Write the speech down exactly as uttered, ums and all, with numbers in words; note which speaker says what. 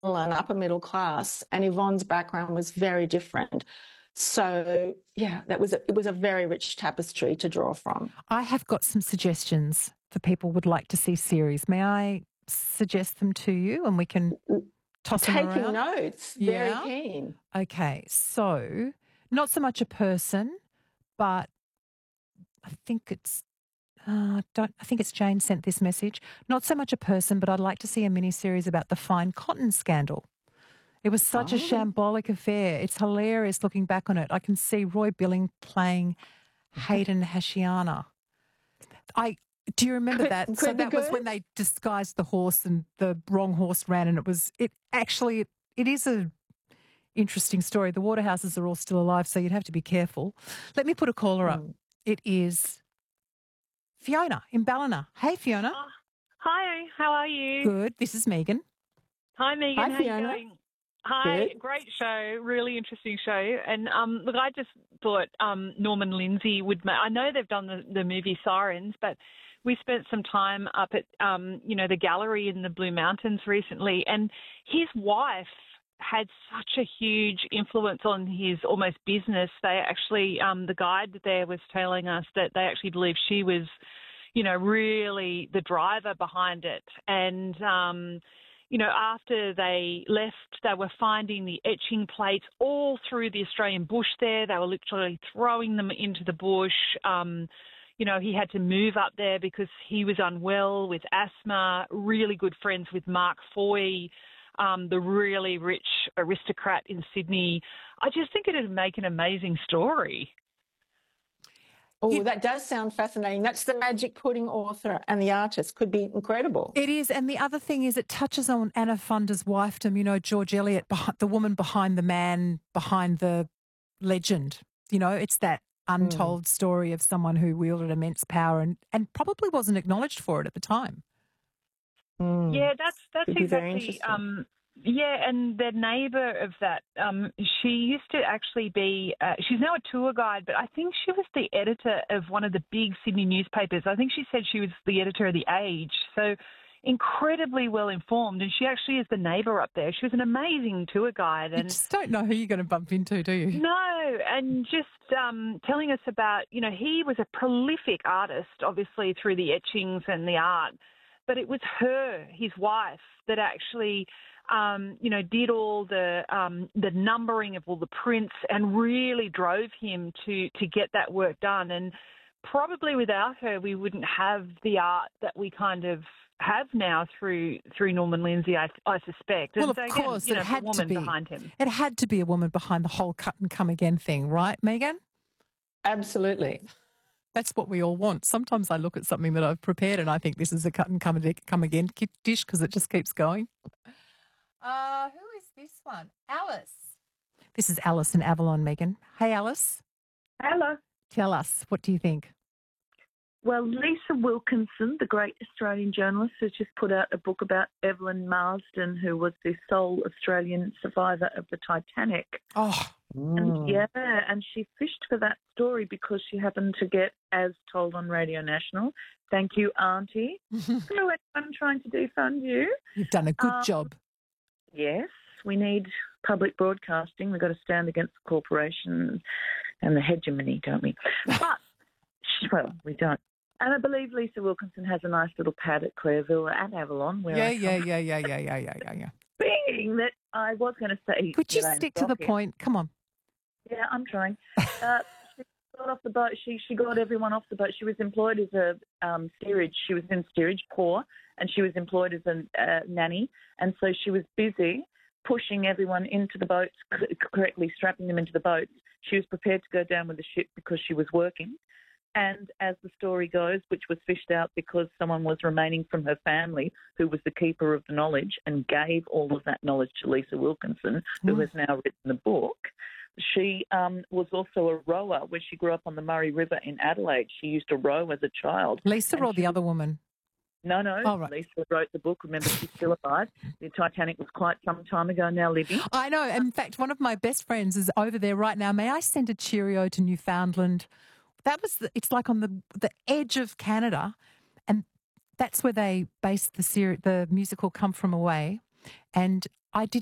Speaker 1: and upper middle class, and Yvonne's background was very different. So, yeah, that was a, it was a very rich tapestry to draw from.
Speaker 2: I have got some suggestions for people who would like to see series. May I suggest them to you and we can toss them around?
Speaker 1: Taking notes, very
Speaker 2: Yeah.
Speaker 1: keen.
Speaker 2: Okay, so not so much a person, but I think it's uh, don't I think it's Jane sent this message. Not so much a person, but I'd like to see a mini series about the fine cotton scandal. It was such
Speaker 1: Oh.
Speaker 2: a shambolic affair. It's hilarious looking back on it. I can see Roy Billing playing Hayden Hashiana. I do you remember
Speaker 1: Could-
Speaker 2: that?
Speaker 1: could
Speaker 2: So
Speaker 1: be
Speaker 2: that was
Speaker 1: good.
Speaker 2: when they disguised the horse and the wrong horse ran, and it was it actually it is a interesting story. The Waterhouses are all still alive, so you'd have to be careful. Let me put a caller up.
Speaker 1: Mm.
Speaker 2: It is Fiona in Ballina. Hey, Fiona.
Speaker 3: Oh, hi, how are you?
Speaker 2: Good. This is Megan.
Speaker 3: Hi, Megan.
Speaker 1: Hi,
Speaker 3: how
Speaker 1: Fiona.
Speaker 3: you going? Hi,
Speaker 1: Good.
Speaker 3: great show, really interesting show. And um, look, I just thought um, Norman Lindsay would. Ma- I know they've done the, the movie Sirens, but we spent some time up at um, you know the gallery in the Blue Mountains recently, and his wife had such a huge influence on his almost business. They actually, um, the guide there was telling us that they actually believe she was, you know, really the driver behind it. And, um, you know, after they left, they were finding the etching plates all through the Australian bush there. They were literally throwing them into the bush. Um, you know, he had to move up there because he was unwell with asthma, really good friends with Mark Foy, Um, the really rich aristocrat in Sydney. I just think it would make an amazing story.
Speaker 1: Oh,
Speaker 2: It-
Speaker 1: that does sound fascinating. That's the magic pudding author and the artist. Could be incredible.
Speaker 2: It is, and the other thing is it touches on Anna Funder's wifedom, you know, George Eliot, beh- the woman behind the man, behind the legend. You know, it's that untold story of someone who wielded immense power and, and probably wasn't acknowledged for it at the time.
Speaker 1: Mm.
Speaker 3: Yeah, that's that's
Speaker 1: Could be very
Speaker 3: exactly.
Speaker 1: interesting.
Speaker 3: Um, yeah, and the neighbour of that, um, she used to actually be. Uh, she's now a tour guide, but I think she was the editor of one of the big Sydney newspapers. I think she said she was the editor of The Age. So incredibly well informed, and she actually is the neighbour up there. She was an amazing tour guide,
Speaker 2: You
Speaker 3: and
Speaker 2: just don't know who you're going to bump into, do you?
Speaker 3: no, and just um, telling us about, you know, he was a prolific artist, obviously through the etchings and the art, but it was her, his wife, that actually, um, you know, did all the um, the numbering of all the prints and really drove him to to get that work done. And probably without her, we wouldn't have the art that we kind of have now through through Norman Lindsay, I, I suspect.
Speaker 2: Well,
Speaker 3: And
Speaker 2: of
Speaker 3: so again,
Speaker 2: course,
Speaker 3: you
Speaker 2: it
Speaker 3: know,
Speaker 2: had
Speaker 3: the
Speaker 2: to
Speaker 3: woman
Speaker 2: be.
Speaker 3: behind him.
Speaker 2: It had to be a woman behind the whole cut and come again thing, right, Megan?
Speaker 1: Absolutely.
Speaker 2: That's what we all want. Sometimes I look at something that I've prepared and I think this is a cut and come, ag- come again ki- dish because it just keeps going. Uh, who is this one? Alice. This is Alice in Avalon, Megan. Hey, Alice.
Speaker 4: Hello.
Speaker 2: Tell us, what do you think?
Speaker 4: Well, Lisa Wilkinson, the great Australian journalist, has just put out a book about Evelyn Marsden, who was the sole Australian survivor of the Titanic.
Speaker 2: Oh,
Speaker 4: And yeah, and she fished for that story because she happened to get, as told on Radio National, thank you, Auntie. Hello, I'm trying to defund you.
Speaker 2: you've done a good
Speaker 4: Um,
Speaker 2: job.
Speaker 4: Yes, we need public broadcasting. We've got to stand against the corporation and the hegemony, don't we? But, well, we don't. And I believe Lisa Wilkinson has a nice little pad at Clareville and Avalon. Where
Speaker 2: Yeah,
Speaker 4: I
Speaker 2: yeah,
Speaker 4: come
Speaker 2: yeah, yeah, yeah, yeah, yeah, yeah, yeah.
Speaker 4: Being that I was going to say...
Speaker 2: Could you
Speaker 4: Elaine
Speaker 2: stick to the
Speaker 4: Brockett.
Speaker 2: point? Come on.
Speaker 4: Yeah, I'm trying. Uh, she got off the boat. She she got everyone off the boat. She was employed as a um, steerage. She was in steerage, poor, and she was employed as a uh, nanny. And so she was busy pushing everyone into the boats, c- correctly strapping them into the boats. She was prepared to go down with the ship because she was working. And as the story goes, which was fished out because someone was remaining from her family who was the keeper of the knowledge and gave all of that knowledge to Lisa Wilkinson, who
Speaker 2: Mm.
Speaker 4: has now written the book. She um, was also a rower when she grew up on the Murray River in Adelaide. She used to row as a child.
Speaker 2: Lisa
Speaker 4: And
Speaker 2: or the
Speaker 4: she-
Speaker 2: other woman?
Speaker 4: No, no.
Speaker 2: Oh, right.
Speaker 4: Lisa wrote the book. Remember, she's still alive. The Titanic was quite some time ago now, Libby.
Speaker 2: I know. In fact, one of my best friends is over there right now. May I send a cheerio to Newfoundland? That was, the, it's like on the the edge of Canada, and that's where they based the seri- the musical Come From Away. And I did